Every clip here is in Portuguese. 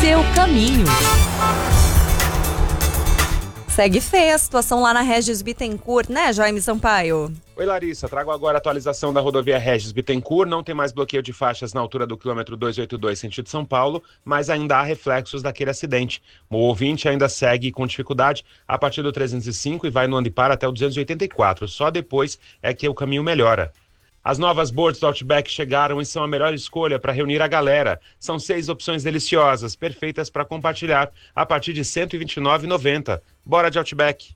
Seu caminho. Segue feia a situação lá na Regis Bittencourt, né, Jaime Sampaio? Oi, Larissa. Trago agora a atualização da rodovia Regis Bittencourt. Não tem mais bloqueio de faixas na altura do quilômetro 282, sentido São Paulo, mas ainda há reflexos daquele acidente. O ouvinte ainda segue com dificuldade a partir do 305 e vai no Andipar até o 284. Só depois é que o caminho melhora. As novas boards do Outback chegaram e são a melhor escolha para reunir a galera. São 6 opções deliciosas, perfeitas para compartilhar, a partir de R$ 129,90. Bora de Outback!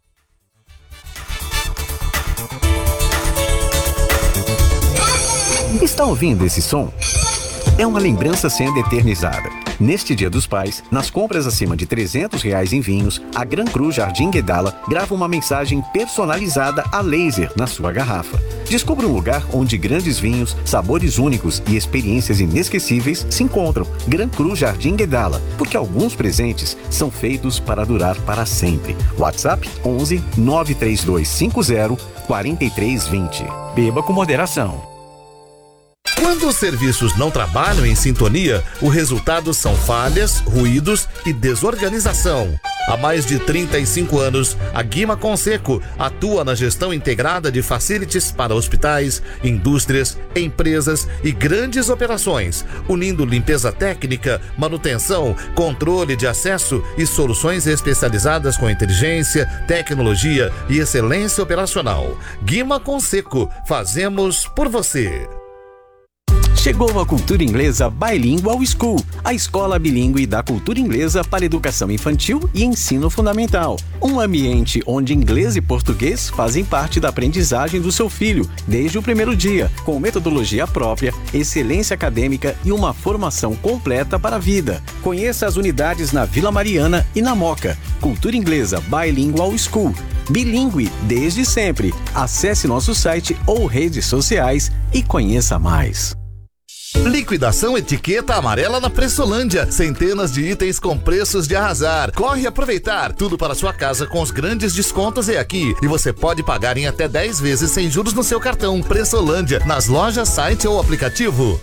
Está ouvindo esse som? É uma lembrança sendo eternizada. Neste Dia dos Pais, nas compras acima de R$300 em vinhos, a Gran Cru Jardim Guedala grava uma mensagem personalizada a laser na sua garrafa. Descubra um lugar onde grandes vinhos, sabores únicos e experiências inesquecíveis se encontram. Gran Cru Jardim Guedala, porque alguns presentes são feitos para durar para sempre. WhatsApp 11 93250 4320. Beba com moderação. Quando os serviços não trabalham em sintonia, o resultado são falhas, ruídos e desorganização. Há mais de 35 anos, a Guima Conceco atua na gestão integrada de facilities para hospitais, indústrias, empresas e grandes operações, unindo limpeza técnica, manutenção, controle de acesso e soluções especializadas com inteligência, tecnologia e excelência operacional. Guima Conceco, fazemos por você. Chegou a Cultura Inglesa Bilingual School, a escola bilíngue da cultura inglesa para educação infantil e ensino fundamental. Um ambiente onde inglês e português fazem parte da aprendizagem do seu filho, desde o primeiro dia, com metodologia própria, excelência acadêmica e uma formação completa para a vida. Conheça as unidades na Vila Mariana e na Moca. Cultura Inglesa Bilingual School. Bilíngue desde sempre. Acesse nosso site ou redes sociais e conheça mais. Liquidação Etiqueta Amarela na Pressolândia. Centenas de itens com preços de arrasar. Corre aproveitar. Tudo para sua casa com os grandes descontos é aqui. E você pode pagar em até 10 vezes sem juros no seu cartão. Pressolândia, nas lojas, site ou aplicativo.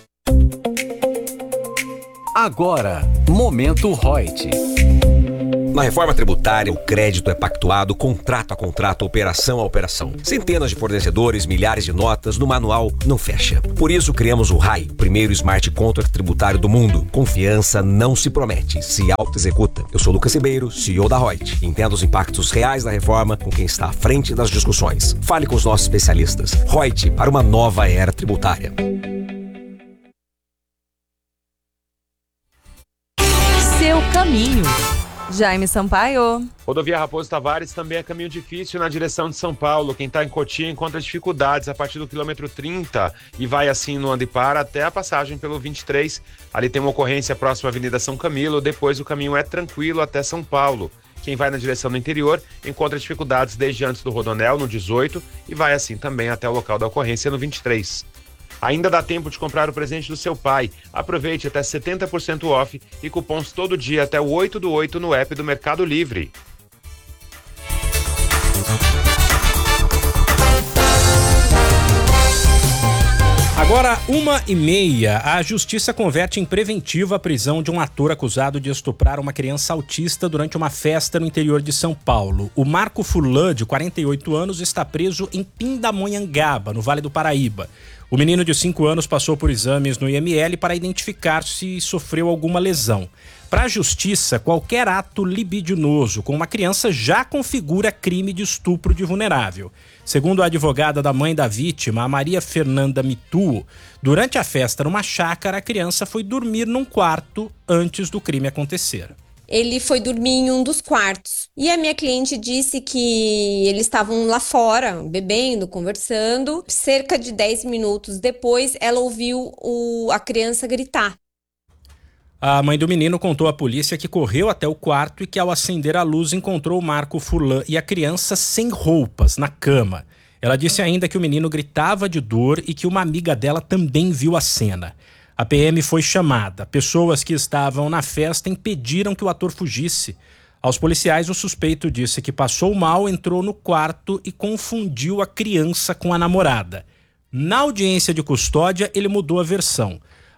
Agora, Momento Reut. Na reforma tributária, o crédito é pactuado contrato a contrato, operação a operação. Centenas de fornecedores, milhares de notas, no manual não fecha. Por isso criamos o RAI, o primeiro smart contract tributário do mundo. Confiança não se promete, se auto-executa. Eu sou Lucas Ribeiro, CEO da Reut. Entenda os impactos reais da reforma com quem está à frente das discussões. Fale com os nossos especialistas. Reut, para uma nova era tributária. Seu caminho. Jaime Sampaio. Rodovia Raposo Tavares também é caminho difícil na direção de São Paulo. Quem está em Cotia encontra dificuldades a partir do quilômetro 30 e vai assim no Andipar até a passagem pelo 23. Ali tem uma ocorrência próxima à Avenida São Camilo, depois o caminho é tranquilo até São Paulo. Quem vai na direção do interior encontra dificuldades desde antes do Rodonel, no 18, e vai assim também até o local da ocorrência no 23. Ainda dá tempo de comprar o presente do seu pai. Aproveite até 70% off e cupons todo dia até o 8/8 no app do Mercado Livre. Agora, 1h30, a justiça converte em preventiva a prisão de um ator acusado de estuprar uma criança autista durante uma festa no interior de São Paulo. O Marco Furlan, de 48 anos, está preso em Pindamonhangaba, no Vale do Paraíba. O menino de 5 anos passou por exames no IML para identificar se sofreu alguma lesão. Para a justiça, qualquer ato libidinoso com uma criança já configura crime de estupro de vulnerável. Segundo a advogada da mãe da vítima, a Maria Fernanda Mituo, durante a festa numa chácara, a criança foi dormir num quarto antes do crime acontecer. Ele foi dormir em um dos quartos. E a minha cliente disse que eles estavam lá fora, bebendo, conversando. Cerca de 10 minutos depois, ela ouviu a criança gritar. A mãe do menino contou à polícia que correu até o quarto e que, ao acender a luz, encontrou o Marco Furlan e a criança sem roupas, na cama. Ela disse ainda que o menino gritava de dor e que uma amiga dela também viu a cena. A PM foi chamada. Pessoas que estavam na festa impediram que o ator fugisse. Aos policiais, o suspeito disse que passou mal, entrou no quarto e confundiu a criança com a namorada. Na audiência de custódia, ele mudou a versão.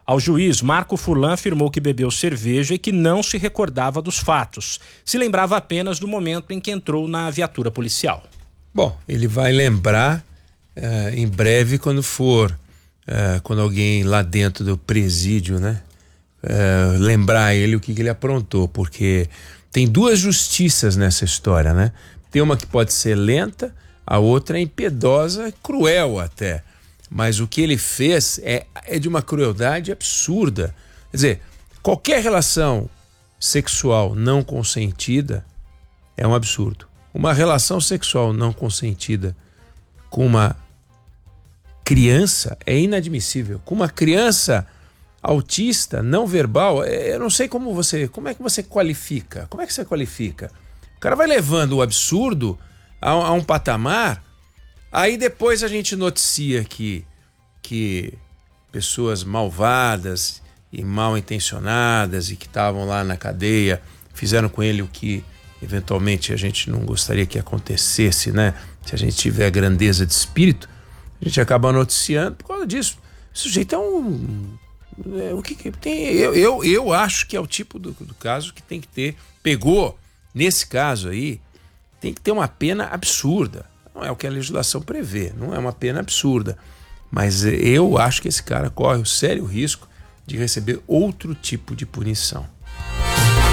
Ao juiz, Marco Furlan afirmou que bebeu cerveja e que não se recordava dos fatos. Se lembrava apenas do momento em que entrou na viatura policial. Bom, ele vai lembrar em breve quando alguém lá dentro do presídio, né, lembrar ele o que ele aprontou, porque tem duas justiças nessa história, né? Tem uma que pode ser lenta, a outra é impiedosa, cruel até. Mas o que ele fez é de uma crueldade absurda. Quer dizer, qualquer relação sexual não consentida é um absurdo. Uma relação sexual não consentida com uma criança é inadmissível. Com uma criança autista, não verbal, eu não sei como é que você qualifica. Como é que você qualifica? O cara vai levando o absurdo a um patamar, aí depois a gente noticia que pessoas malvadas e mal intencionadas e que estavam lá na cadeia fizeram com ele o que eventualmente a gente não gostaria que acontecesse, né? Se a gente tiver grandeza de espírito, a gente acaba noticiando por causa disso. O sujeito é o que tem? Eu acho que é o tipo do caso que tem que ter. Pegou, nesse caso aí, tem que ter uma pena absurda. Não é o que a legislação prevê, não é uma pena absurda. Mas eu acho que esse cara corre o sério risco de receber outro tipo de punição.